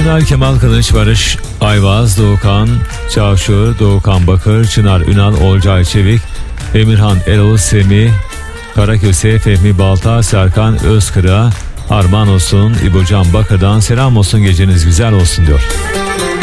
selamlar. Kemal Kılıç, Barış Ayvaz, Doğukan Çavşur, Doğukan Bakır, Çınar Ünal, Olcay Çevik, Emirhan Erol, Semih Karaköse, Fehmi Balta, Serkan Özkıra, armağan olsun. İbocan Bakır'dan selam olsun, geceniz güzel olsun diyor.